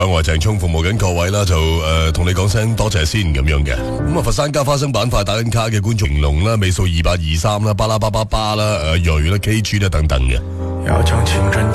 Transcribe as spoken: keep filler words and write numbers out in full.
我係鄭聰，服務緊各位啦，就誒同、呃、你講聲多謝先咁樣嘅。咁啊，佛山加花生板塊打緊卡嘅觀眾玲瓏啦，尾數二八二三啦，巴拉巴巴巴啦，誒、呃、瑞啦，K G 啦等等嘅。 要將青春